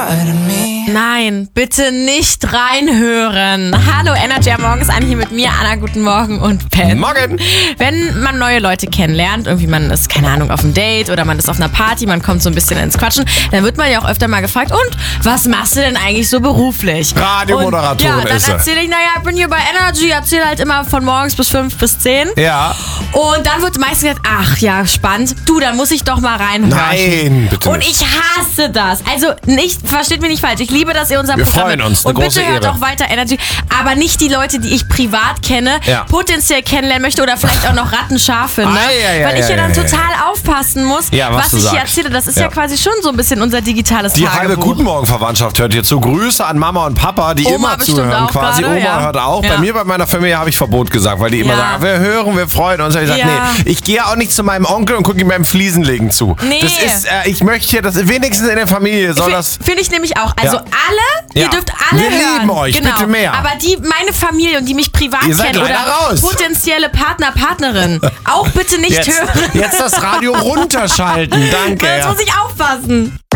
Nein, bitte nicht reinhören. Hallo Energy am Morgen ist an hier mit mir, Anna, guten Morgen und Ben. Morgen. Wenn man neue Leute kennenlernt, irgendwie man ist, keine Ahnung, auf einem Date oder man ist auf einer Party, man kommt so ein bisschen ins Quatschen, dann wird man ja auch öfter mal gefragt, und was machst du denn eigentlich so beruflich? Radiomoderatorin dann ist er. erzähle ich, ich bin hier bei Energy, erzähle halt immer von morgens bis 5 bis 10. Ja. Und dann wird meistens gesagt, ach ja, spannend. Du, dann muss ich doch mal reinhören. Nein, bitte Und nicht. ich hasse das. Also versteht mich nicht falsch. Ich liebe, dass ihr unser Wir Programm freuen uns, eine und große bitte hört Ehre. auch weiter Energy. Aber nicht die Leute, die ich privat kenne, Ja. potenziell kennenlernen möchte oder vielleicht auch noch rattenscharf finde. Weil ich ja dann total aufpassen muss, Ja, was du ich hier sagst. erzähle. Das ist Ja. ja quasi schon so ein bisschen unser digitales Die Tagebuch. halbe Guten Morgen-Verwandtschaft hört hier zu. Grüße an Mama und Papa, die Oma immer bestimmt zuhören auch quasi. gerade, Oma ja. hört auch. Ja. Bei mir, bei meiner Familie habe ich Verbot gesagt, weil die immer Ja. sagen, wir hören, wir freuen uns. Da habe ich gesagt, Ja. nee, ich gehe auch nicht zu meinem Onkel und gucke ihm beim Fliesenlegen zu. Nee. Das ist, ich möchte hier, das wenigstens in der Familie soll das... Finde ich nämlich auch. Also Ja. alle, ihr Ja. dürft alle Wir hören. lieben euch, genau. bitte mehr. Aber meine Familie und die mich privat Ihr seid kennen oder leider raus. potenzielle Partner, Partnerin, auch bitte nicht hören. Jetzt das Radio runterschalten, danke. Jetzt Ja. muss ich aufpassen.